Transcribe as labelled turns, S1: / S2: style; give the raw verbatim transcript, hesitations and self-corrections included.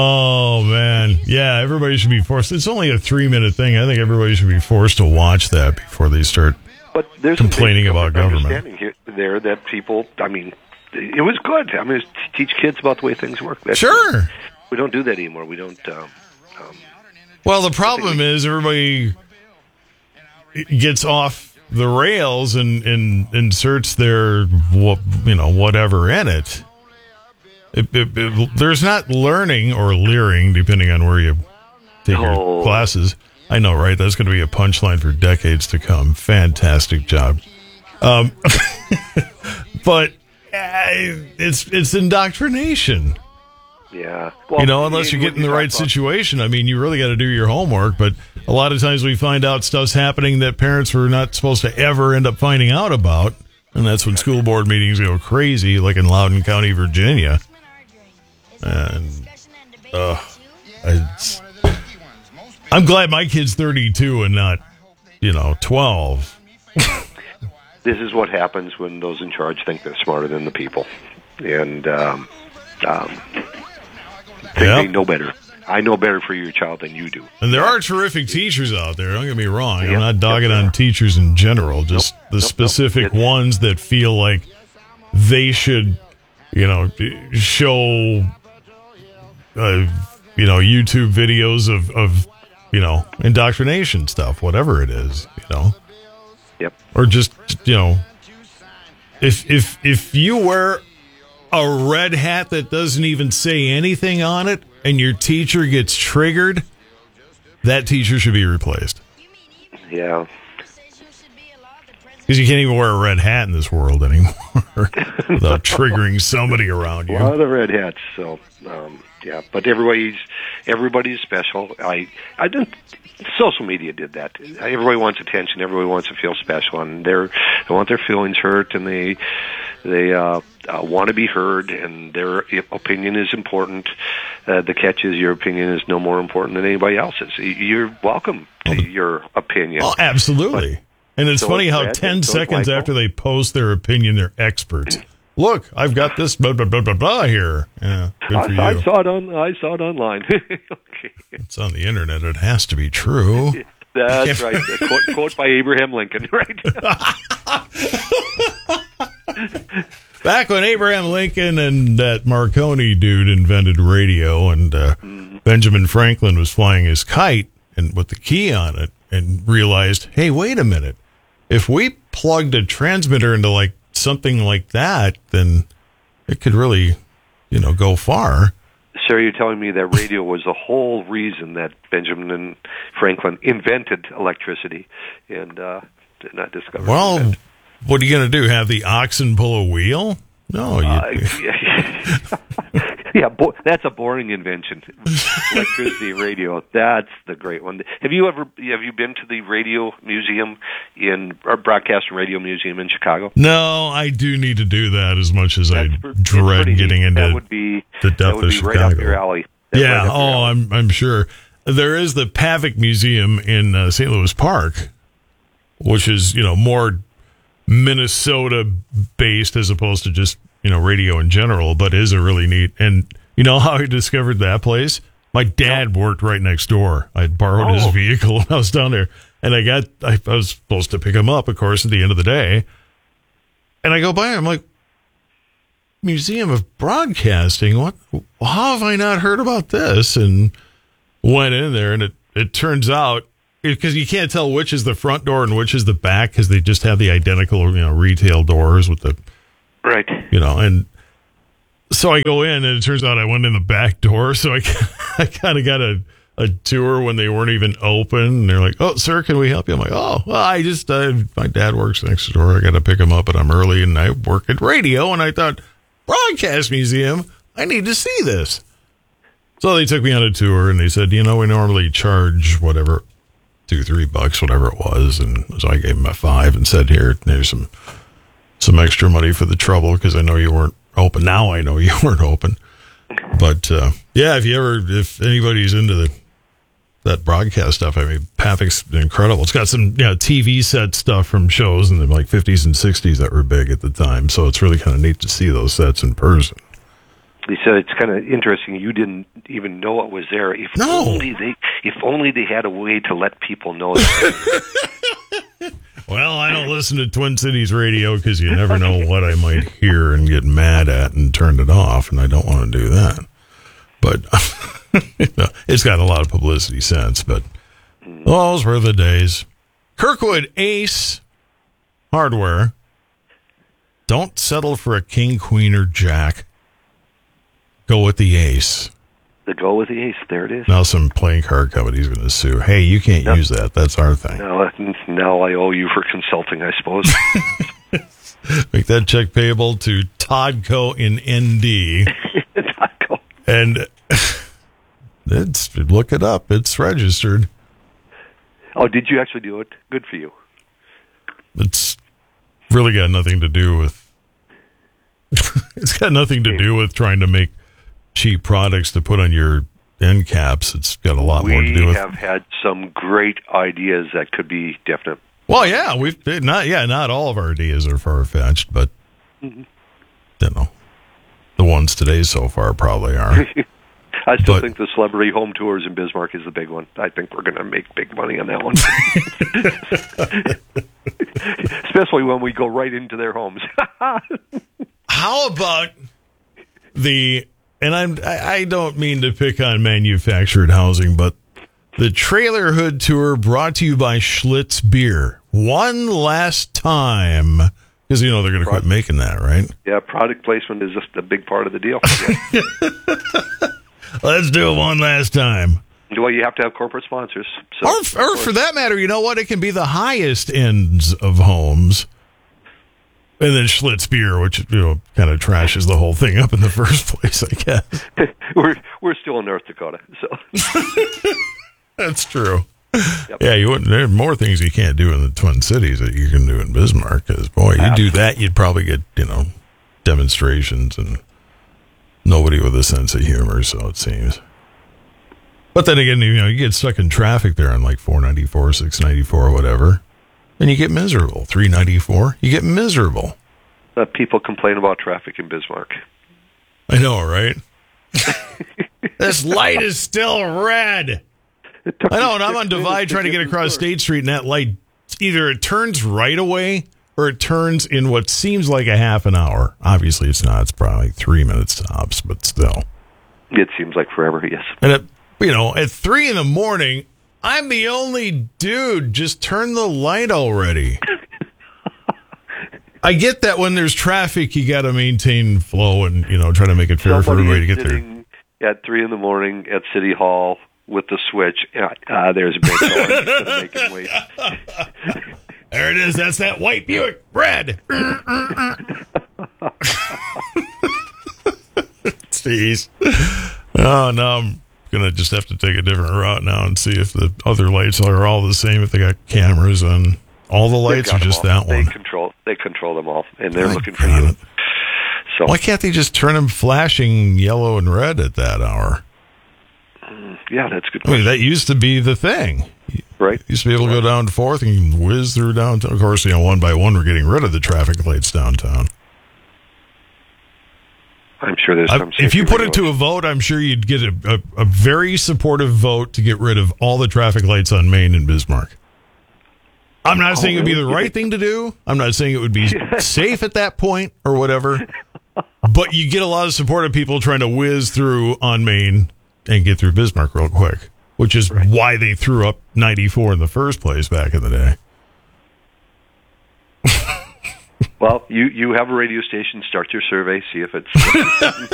S1: Oh, man. Yeah, everybody should be forced. It's only a three-minute thing. I think everybody should be forced to watch that before they start
S2: but there's
S1: complaining about government.
S2: Understanding here, there that people, I mean, it was good. I mean, teach kids about the way things work. That's
S1: sure.
S2: Good. We don't do that anymore. We don't. Um, um,
S1: well, the problem we, is everybody gets off the rails and, and inserts their, you know, whatever in it. It, it, it. There's not learning or leering, depending on where you take oh. your classes. I know, right? That's going to be a punchline for decades to come. Fantastic job. Um, but uh, it's it's indoctrination.
S2: Yeah. Well,
S1: you know, unless you get in the right situation. I mean, you really got to do your homework. But a lot of times we find out stuff's happening that parents were not supposed to ever end up finding out about. And that's when school board meetings go crazy, like in Loudoun County, Virginia. And uh, it's, I'm glad my kid's thirty-two and not, you know, twelve.
S2: This is what happens when those in charge think they're smarter than the people. And um, um, think yep. they know better. I know better for your child than you do.
S1: And there are terrific teachers out there, don't get me wrong.
S2: Yep.
S1: I'm not dogging yep. on teachers in general, just nope. the nope. specific nope. ones that feel like they should, you know, show... Uh, you know, YouTube videos of, of, you know, indoctrination stuff, whatever it is, you know.
S2: Yep.
S1: Or just, you know, if if if you wear a red hat that doesn't even say anything on it and your teacher gets triggered, that teacher should be replaced.
S2: Yeah.
S1: Because you can't even wear a red hat in this world anymore without triggering somebody around you.
S2: A lot of red hats, so... Um, Yeah, but everybody's everybody's special. I I didn't. Social media did that. Everybody wants attention. Everybody wants to feel special, and they're they want their feelings hurt, and they they uh, uh, want to be heard, and their opinion is important. Uh, the catch is your opinion is no more important than anybody else's. You're welcome to well, your opinion.
S1: Oh, absolutely. But, and it's so funny how bad, ten seconds like after they post their opinion, they're experts. Look, I've got this blah blah blah blah blah here. Yeah, good for
S2: I,
S1: you.
S2: I saw it on. I saw it online. Okay.
S1: It's on the internet. It has to be true.
S2: That's right. A quote, quote by Abraham Lincoln. Right.
S1: Back when Abraham Lincoln and that Marconi dude invented radio, and uh, mm-hmm. Benjamin Franklin was flying his kite and with the key on it, and realized, hey, wait a minute. If we plugged a transmitter into like something like that, then it could really, you know, go far.
S2: So you're telling me that radio was the whole reason that Benjamin Franklin invented electricity and uh, did not discover
S1: well,
S2: it? Well,
S1: what are you going to do? Have the oxen pull a wheel? No.
S2: Uh, yeah, yeah bo- that's a boring invention. Electricity, radio. That's the great one. Have you ever have you been to the radio museum in or broadcast and radio museum in Chicago?
S1: No, I do need to do that as much as
S2: that's
S1: I
S2: per-
S1: dread getting
S2: neat.
S1: into
S2: that would be,
S1: the depth
S2: that would
S1: of
S2: be
S1: Chicago.
S2: Right up your alley. That's
S1: yeah.
S2: Right
S1: oh,
S2: alley.
S1: I'm I'm sure there is the Pavic Museum in uh, Saint Louis Park, which is, you know, more Minnesota based as opposed to just, you know, radio in general, but is a really neat. And you know how I discovered that place? My dad worked right next door. I borrowed
S2: oh.
S1: his vehicle when I was down there, and I got I, I was supposed to pick him up, of course, at the end of the day. And I go by, I'm like, Museum of Broadcasting. What? How have I not heard about this? And went in there, and it it turns out, because you can't tell which is the front door and which is the back, because they just have the identical, you know, retail doors with the
S2: right,
S1: you know, and so I go in, and it turns out I went in the back door, so I I kind of got a, a tour when they weren't even open, and they're like, "Oh, sir, can we help you?" I'm like, "Oh, well, I just uh, my dad works next door. I got to pick him up, and I'm early, and I work at radio, and I thought Broadcast Museum, I need to see this." So they took me on a tour, and they said, "You know, we normally charge whatever." two, three bucks, whatever it was. And so I gave him a five and said, here, there's some, some extra money for the trouble, because I know you weren't open. Now I know you weren't open. But, uh, yeah, if you ever, if anybody's into the, that broadcast stuff, I mean, Pavic's incredible. It's got some, you know, T V set stuff from shows in the like fifties and sixties that were big at the time. So it's really kind of neat to see those sets in person.
S2: He said it's kind of interesting. You didn't even know it was there. If
S1: No.
S2: only they, if only they had a way to let people know that.
S1: Well, I don't listen to Twin Cities radio because you never know what I might hear and get mad at and turn it off, and I don't want to do that. But you know, it's got a lot of publicity sense, but those were the days. Kirkwood Ace Hardware. Don't settle for a king, queen, or jack. Go with the ace.
S2: The go with the ace. There it is.
S1: Now some playing card company's going to sue. Hey, you can't
S2: Yep.
S1: use that. That's our thing.
S2: Now, now I owe you for consulting, I suppose.
S1: Make that check payable to Toddco in N D. And it's look it up. It's registered.
S2: Oh, did you actually do it? Good for you.
S1: It's really got nothing to do with. It's got nothing to do with trying to make cheap products to put on your end caps. It's got a lot
S2: we
S1: more to do with.
S2: We have had some great ideas that could be definite.
S1: Well, yeah, we've not. Yeah, not all of our ideas are far fetched, but mm-hmm. you know, the ones today so far probably are.
S2: I still
S1: but,
S2: think the celebrity home tours in Bismarck is the big one. I think we're going to make big money on that one. Especially when we go right into their homes.
S1: How about the, and I'm, I, I don't mean to pick on manufactured housing, but the Trailer Hood Tour brought to you by Schlitz Beer. One last time. Because, you know, they're going to quit making that, right?
S2: Yeah, product placement is just a big part of the deal. Yeah.
S1: Let's do it one last time.
S2: Well, you have to have corporate sponsors. So,
S1: or, or for that matter, you know what? It can be the highest ends of homes. And then Schlitz Beer, which, you know, kind of trashes the whole thing up in the first place, I guess.
S2: we're we're still in North Dakota, so.
S1: That's true.
S2: Yep.
S1: Yeah, you wouldn't. There are more things you can't do in the Twin Cities that you can do in Bismarck. Because, boy, you do that, you'd probably get, you know, demonstrations and nobody with a sense of humor, so it seems. But then again, you know, you get stuck in traffic there on like four ninety-four, six ninety-four, whatever, and you get miserable. three ninety-four, you get miserable.
S2: Uh, people complain about traffic in Bismarck.
S1: I know, right? This light is still red. I know, and I'm on Divide trying to get across State Street, and that light, either it turns right away or it turns in what seems like a half an hour. Obviously, it's not. It's probably three minutes tops, but still.
S2: It seems like forever, yes.
S1: And, at, you know, at three in the morning, I'm the only dude. Just turn the light already. I get that when there's traffic, you got to maintain flow and, you know, try to make it fair
S2: Somebody
S1: for everybody to get
S2: sitting
S1: there.
S2: At three in the morning at City Hall with the switch. Uh, uh, there's a big going. Make him wait.
S1: There it is. That's that white Buick. Red. Jeez. Oh, no, I'm going to just have to take a different route now and see if the other lights are all the same, if they got cameras on all the lights or just that
S2: they
S1: one.
S2: Control, they control them all, and they're
S1: My
S2: looking for
S1: God.
S2: you. So
S1: Why can't they just turn them flashing yellow and red at that hour?
S2: Yeah, that's a good.
S1: I mean, that used to be the thing.
S2: Right.
S1: You used to be able to go down to Fourth and you can whiz through downtown. Of course, you know, one by one, we're getting rid of the traffic lights downtown.
S2: I'm sure there's
S1: I,
S2: some.
S1: if you
S2: safety
S1: put it to a vote, I'm sure you'd get a, a, a very supportive vote to get rid of all the traffic lights on Main and Bismarck. I'm not saying it would be the right thing to do. I'm not saying it would be safe at that point or whatever. But you get a lot of supportive people trying to whiz through on Main and get through Bismarck real quick, which is right. why they threw up ninety-four in the first place back in the day.
S2: Well, you, you have a radio station. Start your survey. See if it's...